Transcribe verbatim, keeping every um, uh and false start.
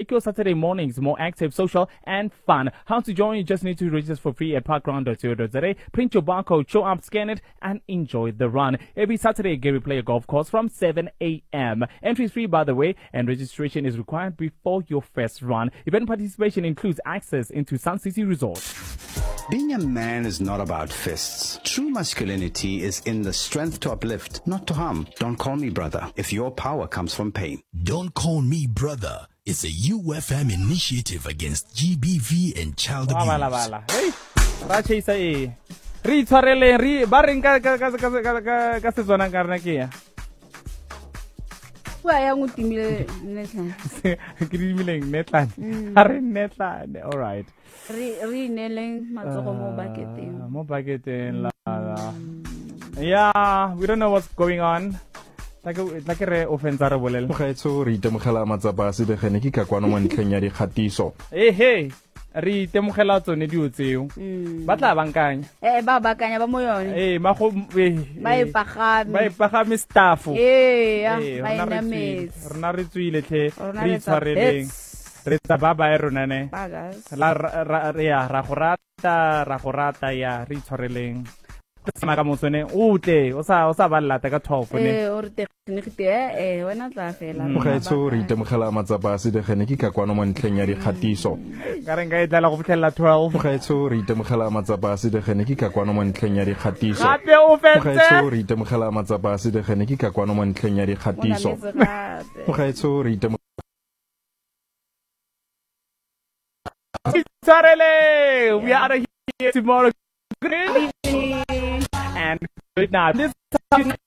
make your Saturday mornings more active, social, and fun. How to join? You just need to register for free at parkrun dot co dot za. Print your barcode, show up, scan it, and enjoy the run. Every Saturday, Gary play a golf course from seven a m Entry is free, by the way, and registration is required before your first run. Event participation includes access into Sun City Resort. Being a man is not about fists. True masculinity is in the strength to uplift, not to harm. Don't call me brother if your power comes from pain. Don't Call Me Brother is a U F M initiative against G B V and child abuse. Wala wala. Hey, ra chase e. Re tshwarele re ba reng ka ka ka ka ka ka setswana ka rena ke ya. Wa ya ngutimile netlane. Ke dimile netlane. Are netlane. All right. Re re neleng matsogo mo baketeng. Mo baketeng la. Yeah, we don't know what's going on. Like like re offensa re bolele. Ga etso re itemogela matsapa a se begene ke ka kwano mo ntlheng ya dikgatiso. Eh hey, re itemogela tsone dio tseo. Ba tla bankanya. Eh ba bakanya ba mo yone. Eh ma go eh ba e pagame. Ba e pagame staff. Eh ya ba ina mes. Rena re tswile tle re tshwareleng. Re tsa ba ba e rona ne. La ra ya ra go rata ra go rata ya re tshwareleng. Sama ka motsone o tle o sa o sa ba lata ka twelve ne. Eh o re tekniki eh wena tla fela. Go ga etso re itemogela matsapa a se begene ke ka kwano mo ntlheng ya dikgatiso. Ka reng ga e tla go fitlhela twelve. Go ga etso re itemogela matsapa a se begene ke ka kwano mo ntlheng ya dikgatiso. Gape o fetse. Go ga etso re itemogela matsapa a se begene ke ka kwano mo ntlheng ya dikgatiso. Go ga etso re itemogela Sarele, we are here tomorrow. Good evening and good night. This